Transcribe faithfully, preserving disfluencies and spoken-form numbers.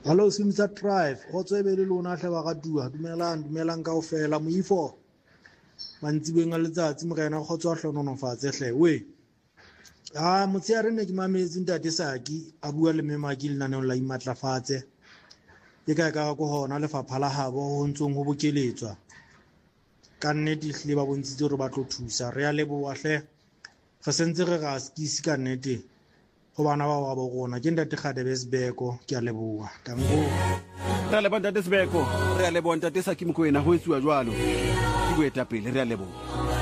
Hello Simsa Drive go tswebe le lona hle ba ga tua dumelang dumelang kaofela moifo mantsibeng a letsatsi morena go tswa hlononofatse hle we ah motse re ne ke mametse ntate Saki a bua le memaki le naneng la imatlafatse e ka ka go hona le fapha la habo ho ntsong ho bokeletswa ka nnete hle ba bontshitse re ba tlo thusa re a leboa hle re sentse re ga skisi ka nnete go bana ba ba bona ke ntate Khadebe Sibeko ke a leboa tango re a leboa ntate Sibeko re a leboa ntate Saki Mokoena ho etsuwa jwalo ke boetapele re a leboa.